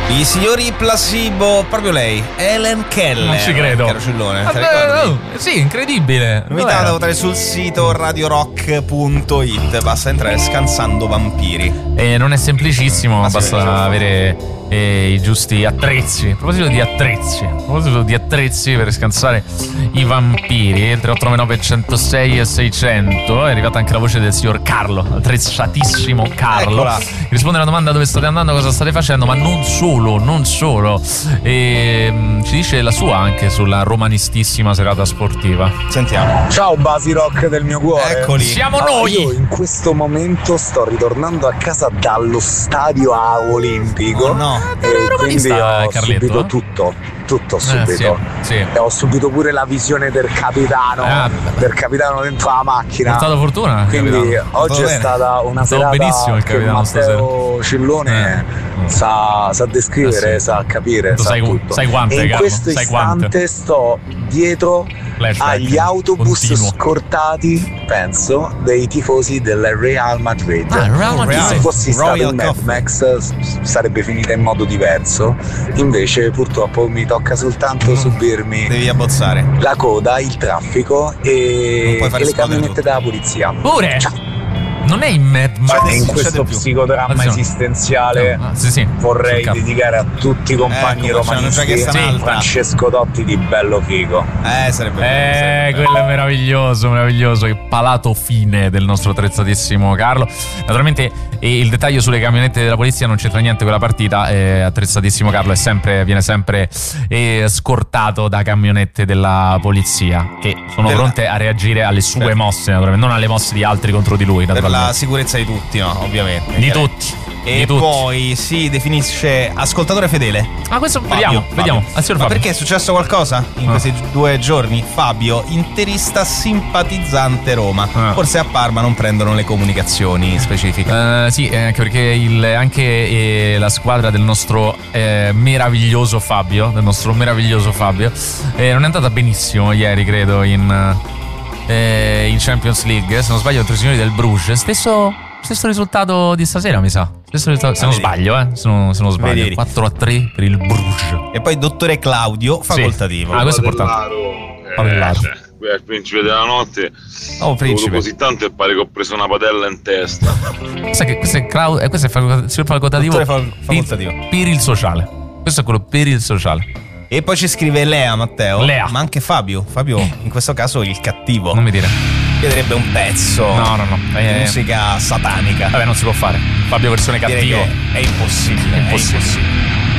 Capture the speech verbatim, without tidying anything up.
I signori Placebo, proprio lei, Helen Keller. Non ci credo. Carocellone, Vabbè, oh, sì, incredibile. Novità da votare sul sito radio rock punto it. Basta entrare scansando vampiri. E non è semplicissimo, Ma basta sì, avere eh, i giusti attrezzi. A proposito di attrezzi, a proposito di attrezzi per scansare i vampiri, il tre otto nove nove uno zero sei e seicento. È arrivata anche la voce del signor Carlo, attrezzatissimo Carlo. Eccola. Risponde alla domanda: dove state andando, cosa state facendo, ma non solo, non solo. E um, ci dice la sua anche sulla romanistissima serata sportiva. Sentiamo. Ciao Basi Rock del mio cuore. Eccoli. Siamo Ah, noi. io in questo momento sto ritornando a casa dallo stadio A Olimpico. Oh, no. E quindi romanista, ho Carletto, subito eh? tutto, tutto Eh, subito. sì, sì. E ho subito pure la visione del capitano, Ah, del capitano dentro la macchina. Portato fortuna, Quindi capitano. oggi è bene. stata una Stavo serata benissimo il che capitano Matteo Cillone Eh. sa, sa descrivere, Eh, sì. sa capire, Tu sa sai- tutto. sai quante, e in Carlo, questo sai istante quante. sto dietro Flashback agli autobus continuo. scortati, penso, dei tifosi del Real Madrid. Ah, il Real Madrid. Se fossi stato Royal in Mad Coffee. Max s- sarebbe finita in modo diverso. Invece purtroppo mi tocca soltanto Mm. subirmi Devi abbozzare. la coda, il traffico Non e, puoi fare e le esplodere camionette tutto. della polizia. Pure. Ciao. Non è in Mad Max. E in succede questo più. psicodramma Attenzione. esistenziale Ah, sì, sì. vorrei Sul campo. dedicare a tutti i compagni Ecco, c'hanno già romanisti chiesto un'altra. Francesco Dotti di Bello Figo. Eh, sarebbe bello, Eh, sarebbe bello. quello è meraviglioso, meraviglioso. Il palato fine del nostro attrezzatissimo Carlo. Naturalmente eh, il dettaglio sulle camionette della polizia non c'entra niente con la partita. Eh, attrezzatissimo Carlo è sempre, viene sempre eh, scortato da camionette della polizia che sono Per la- pronte a reagire alle sue Certo. mosse, naturalmente, non alle mosse di altri contro di lui. Per la Naturalmente. sicurezza di tutti, no, ovviamente. Di tutti. E di tutti. poi si definisce ascoltatore fedele. Ah, questo Fabio, vediamo, Fabio. vediamo. Ah, signor Ma Fabio. perché è successo qualcosa in Ah. questi due giorni? Fabio, interista simpatizzante Roma. Ah. Forse a Parma non prendono le comunicazioni specifiche. Eh, sì, eh, anche perché il, anche eh, la squadra del nostro eh, meraviglioso Fabio, del nostro meraviglioso Fabio, eh, non è andata benissimo ieri, credo, in, eh, in Champions League. Se non sbaglio, contro i signori del Bruges. Stesso, stesso risultato di stasera, mi sa. Stesso risultato, se Ah, non vedi. sbaglio, eh. Se non, se non sbaglio, Vedi. quattro a tre per il Bruges. E poi dottore Claudio, facoltativo. Ah, questo è importante. Padellato. Eh, qui al principe della notte Oh, ho principe. avuto così tanto e pare che ho preso una padella in testa. Sai che questo è, Clau- eh, questo è facoltativo, signor facoltativo, Dottore fal- facoltativo. Per, per il sociale. Questo è quello per il sociale. E poi ci scrive Lea, Matteo. Lea. Ma anche Fabio. Fabio, in questo caso il cattivo. Non mi dire. Chiederebbe un pezzo. No, no, no. di Eh, musica satanica. Vabbè, non si può fare. Fabio versione Direi cattivo. che è impossibile. È impossibile. È impossibile.